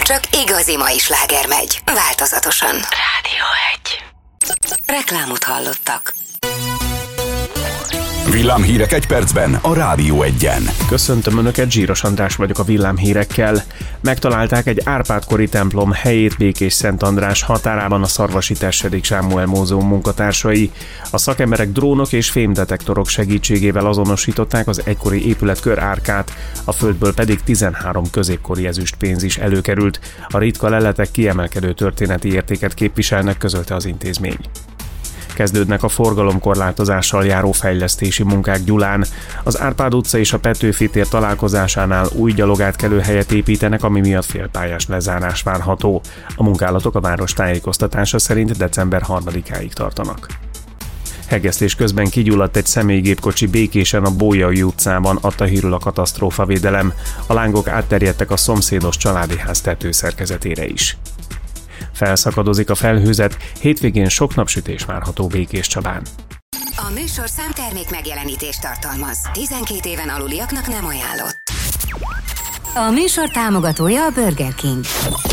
csak igazi mai sláger megy. Változatosan. Rádió 1. Reklámot hallottak. Villámhírek egy percben a Rádió 1-en. Köszöntöm Önöket, Zsíros András vagyok a villámhírekkel. Megtalálták egy Árpád-kori templom helyét Békés-Szent András határában a Szarvasi Tessedik Sámuel Múzeum munkatársai. A szakemberek drónok és fémdetektorok segítségével azonosították az egykori épület körárkát, a földből pedig 13 középkori ezüstpénz is előkerült. A ritka leletek kiemelkedő történeti értéket képviselnek, közölte az intézmény. Kezdődnek a forgalomkorlátozással járó fejlesztési munkák Gyulán. Az Árpád utca és a Petőfi tér találkozásánál új gyalogátkelőhelyet építenek, ami miatt félpályás lezárás várható. A munkálatok a város tájékoztatása szerint december 3-áig tartanak. Hegesztés közben kigyulladt egy személygépkocsi Békésen a Bolyai utcában, adta hírül a katasztrófavédelem. A lángok átterjedtek a szomszédos családi ház tetőszerkezetére is. Felszakadozik a felhőzet, hétvégén sok napsütés várható Békéscsabán. A műsorszám termék megjelenítést tartalmaz. 12 éven aluliaknak nem ajánlott. A műsor támogatója a Burger King.